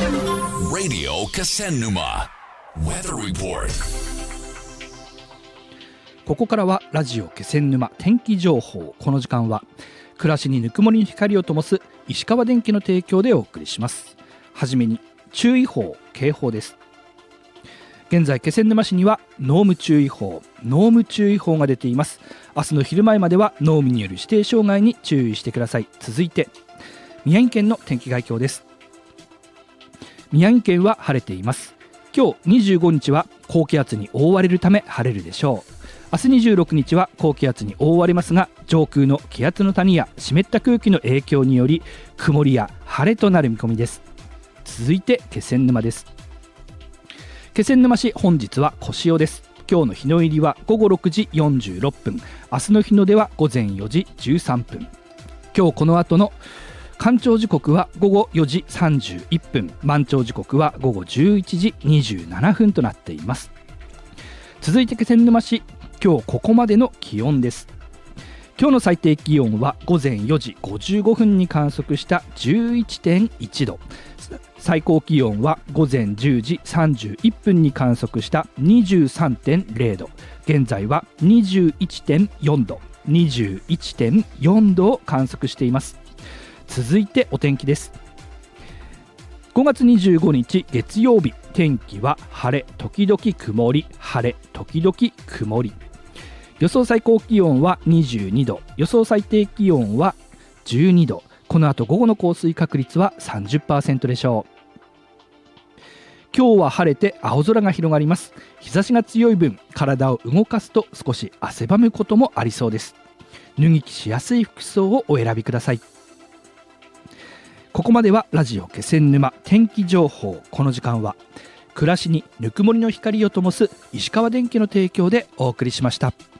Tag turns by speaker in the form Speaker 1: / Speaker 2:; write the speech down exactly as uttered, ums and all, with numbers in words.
Speaker 1: Radio Kesennuma Weather Report。
Speaker 2: ここからはラジオ気仙沼天気情報。この時間は暮らしにぬくもりに光を灯す石川電機の提供でお送りします。はじめに注意報警報です。現在気仙沼市には濃霧注意報濃霧注意報が出ています。明日の昼前までは濃霧による指定障害に注意してください。続いて宮城県の天気概況です。宮城県は晴れています。今日にじゅうごにちは高気圧に覆われるため晴れるでしょう。明日にじゅうろくにちは高気圧に覆われますが、上空の気圧の谷や湿った空気の影響により曇りや晴れとなる見込みです。続いて気仙沼です。気仙沼市、本日は小潮です。今日の日の入りはごごろくじよんじゅうろっぷん、明日の日の出はごぜんよじじゅうさんぷん。今日この後の干潮時刻はごごよじさんじゅういっぷん、満潮時刻はごごじゅういちじにじゅうななふんとなっています。続いて気仙沼市、今日ここまでの気温です。今日の最低気温はごぜんよじごじゅうごふんに観測した じゅういってんいちど、最高気温はごぜんじゅうじさんじゅういっぷんに観測した にじゅうさんてんれいど、現在は にじゅういちてんよんど にじゅういちてんよんどを観測しています。続いてお天気です。ごがつにじゅうごにち月曜日、天気は晴れ時々曇り、晴れ時々曇り。予想最高気温はにじゅうにど、予想最低気温はじゅうにど。この後午後の降水確率は さんじゅっパーセント でしょう。今日は晴れて青空が広がります。日差しが強い分、体を動かすと少し汗ばむこともありそうです。脱ぎ着しやすい服装をお選びください。ここまではラジオ気仙沼天気情報。この時間は暮らしにぬくもりの光を灯す石川電機の提供でお送りしました。